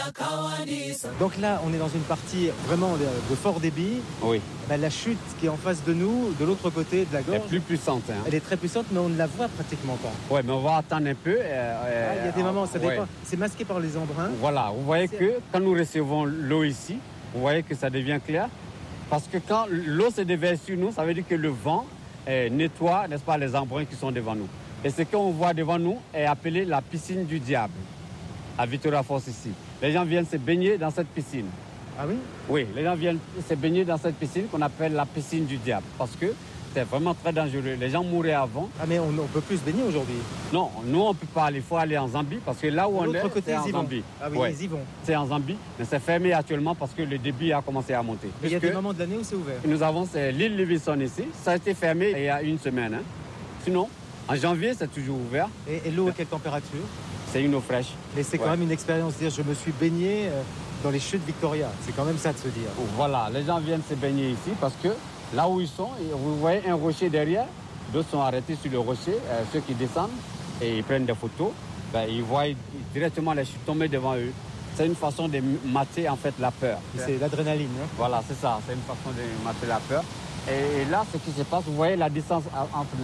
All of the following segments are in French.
Donc là, on est dans une partie vraiment de fort débit. Oui. Ben, la chute qui est en face de nous, de l'autre côté de la gorge, Elle est plus puissante. Hein. elle est très puissante, mais on ne la voit pratiquement pas. Oui, mais on va attendre un peu. Il y a des moments, ça dépend. C'est masqué par les embruns. Voilà, vous voyez que quand nous recevons l'eau ici, vous voyez que ça devient clair. Parce que quand l'eau se déverse sur nous, ça veut dire que le vent nettoie, n'est-ce pas, les embruns qui sont devant nous. Et ce qu'on voit devant nous est appelé la piscine du diable, à Victoria Falls ici. Les gens viennent se baigner dans cette piscine. Ah oui? Oui, les gens viennent se baigner dans cette piscine qu'on appelle la piscine du diable. Parce que c'est vraiment très dangereux. Les gens mouraient avant. Ah mais on ne peut plus se baigner aujourd'hui? Non, nous on ne peut pas aller. Il faut aller en Zambie parce que là où on est, c'est en Zambie. Ah oui, ils y vont. C'est en Zambie, mais c'est fermé actuellement parce que le débit a commencé à monter. Mais il y a des moments de l'année où c'est ouvert? Nous avons l'île Livingston ici. Ça a été fermé il y a une semaine. Hein. Sinon, en janvier, c'est toujours ouvert. Et l'eau à quelle température? C'est une eau fraîche. Mais c'est quand même une expérience de dire je me suis baigné dans les chutes Victoria. C'est quand même ça de se dire. Voilà, les gens viennent se baigner ici parce que là où ils sont, vous voyez un rocher derrière. D'autres sont arrêtés sur le rocher. Ceux qui descendent et ils prennent des photos, ils voient directement les chutes tomber devant eux. C'est une façon de mater en fait la peur. C'est l'adrénaline. Hein? Voilà, c'est ça. C'est une façon de mater la peur. Et là, ce qui se passe, vous voyez la distance entre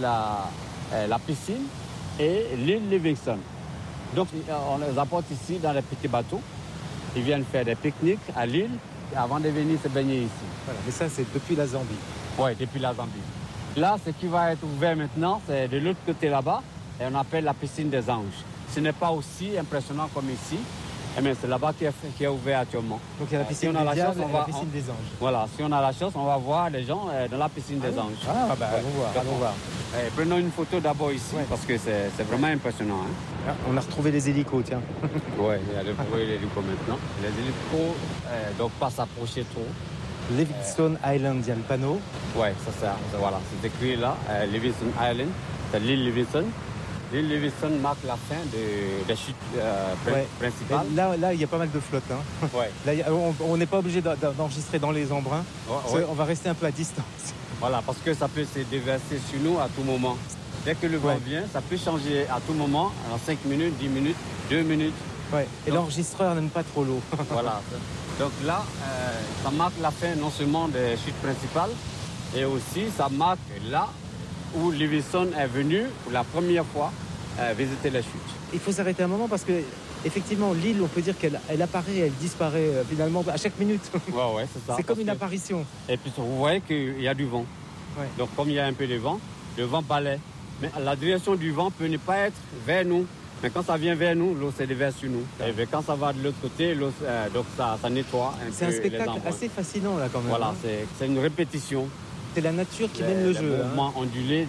la piscine et l'île Livingston. Donc, on les apporte ici dans les petits bateaux. Ils viennent faire des pique-niques à l'île avant de venir se baigner ici. Voilà, mais ça, c'est depuis la Zambie. Oui, depuis la Zambie. Là, ce qui va être ouvert maintenant, c'est de l'autre côté là-bas, et on appelle la piscine des anges. Ce n'est pas aussi impressionnant comme ici, mais c'est là-bas qui est ouvert actuellement. Donc il y a la piscine des diables et la piscine des anges. Voilà, si on a la chance, on va voir les gens dans la piscine des anges. Ah bah, allons voir. Prenons une photo d'abord ici, parce que c'est vraiment impressionnant. Hein. Ah, on a retrouvé les hélicos, tiens. Oui, il y a retrouvé les hélicos maintenant. Les hélicos ne doivent pas s'approcher trop. Livingston Island, il y a le panneau. Oui, voilà, c'est écrit là, Livingston Island, c'est l'île Livingston. L'île Livingston marque la fin des chutes principales. Là, il y a pas mal de flotte. Hein. Ouais. Là, on n'est pas obligé d'enregistrer dans les embruns. On va rester un peu à distance. Voilà, parce que ça peut se déverser sur nous à tout moment. Dès que le vent vient, ça peut changer à tout moment, en 5 minutes, 10 minutes, 2 minutes. Ouais. Et l'enregistreur n'aime pas trop l'eau. Voilà. Donc là, ça marque la fin non seulement des chutes principales, et aussi ça marque là où Livingston est venu pour la première fois visiter les chutes. Il faut s'arrêter un moment parce que effectivement, l'île, on peut dire qu'elle apparaît, elle disparaît finalement à chaque minute. Ouais, c'est ça. C'est comme une apparition. Et puis vous voyez qu'il y a du vent. Ouais. Donc comme il y a un peu de vent, le vent balaie. Mais la direction du vent peut ne pas être vers nous. Mais quand ça vient vers nous, l'eau se déverse sur nous. Et bien, quand ça va de l'autre côté, l'eau, donc ça nettoie un peu. C'est un spectacle assez fascinant là quand même. Voilà, c'est une répétition. C'est la nature qui mène le jeu. Le mouvement ondulé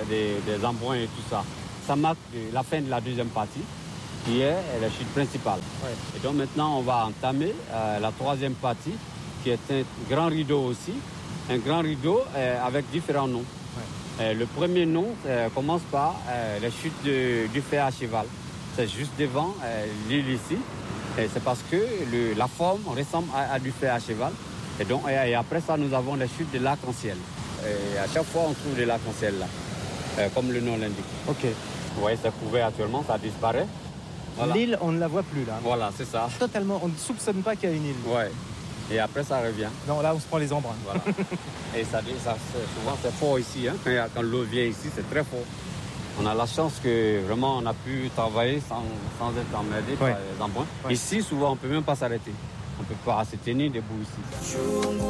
des embruns et tout ça. Ça marque la fin de la deuxième partie, qui est la chute principale. Ouais. Et donc maintenant, on va entamer la troisième partie, qui est un grand rideau aussi. Un grand rideau avec différents noms. Ouais. Le premier nom commence par la chute du fer à cheval. C'est juste devant l'île ici. Et c'est parce que la forme ressemble à du fer à cheval. Et, donc, et après ça, nous avons les chutes de l'arc-en-ciel. Et à chaque fois, on trouve de l'arc-en-ciel là, comme le nom l'indique. Ok. Vous voyez, c'est couvert actuellement, ça disparaît. Voilà. L'île, on ne la voit plus là. Voilà, c'est ça. Totalement, on ne soupçonne pas qu'il y a une île. Ouais. Et après, ça revient. Non, là, on se prend les embruns. Voilà. Et ça souvent, c'est fort ici. Hein. Quand l'eau vient ici, c'est très fort. On a la chance que vraiment, on a pu travailler sans être emmerdé par les embruns. Ouais. Ici, souvent, on ne peut même pas s'arrêter. On ne peut pas se tenir debout ici.